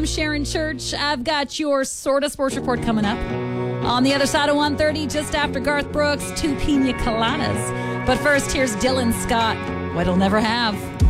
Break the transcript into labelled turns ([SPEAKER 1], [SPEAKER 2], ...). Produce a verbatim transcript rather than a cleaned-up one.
[SPEAKER 1] I'm Sharon Church. I've got your Sorta Sports Report coming up. On the other side of one thirty, just after Garth Brooks, two pina coladas. But first, here's Dylan Scott, What'll Never Have.